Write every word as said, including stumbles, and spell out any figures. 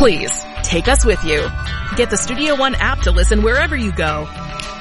Please, take us with you. Get the Studio One app to listen wherever you go.